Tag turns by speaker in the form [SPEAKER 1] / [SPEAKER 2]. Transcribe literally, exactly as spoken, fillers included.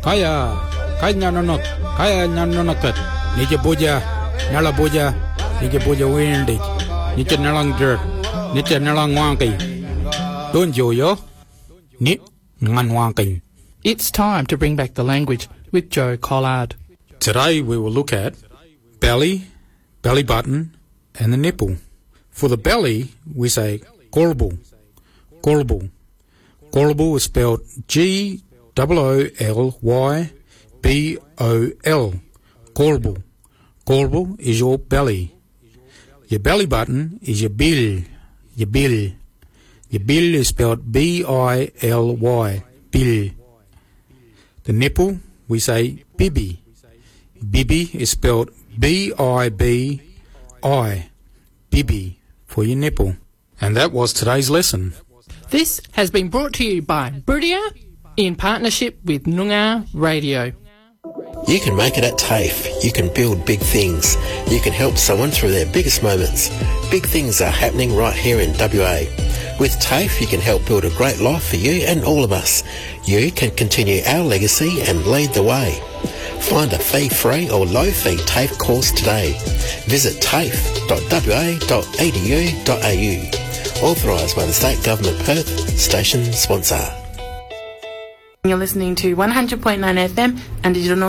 [SPEAKER 1] Kaya, kaya nanonot, kaya nanonokat. Nike boja, nala boja, nike boja windy. Nike nalang dirt, nike nalang wanky. Don't you yo? Ni ngan wanky.
[SPEAKER 2] It's time to bring back the language with Joe Collard.
[SPEAKER 1] Today we will look at belly, belly button, and the nipple. For the belly, we say golbu, golbu. Golbu is spelled G O O L Y B O L. Golbu. Golbu is your belly. Your belly button is your bill. Your bill. Your bill is spelled B I L Y. Bill. The nipple, we say bibi. Bibi is spelled B I B I. Bibi for your nipple. And that was today's lesson.
[SPEAKER 2] This has been brought to you by Brudia in partnership with Noongar Radio.
[SPEAKER 3] You can make it at TAFE. You can build big things. You can help someone through their biggest moments. Big things are happening right here in W A. With TAFE, you can help build a great life for you and all of us. You can continue our legacy and lead the way. Find a fee-free or low-fee TAFE course today. Visit tafe dot w a dot e d u dot a u. Authorised by the State Government Perth, station sponsor.
[SPEAKER 4] You're listening to one hundred point nine F M and digital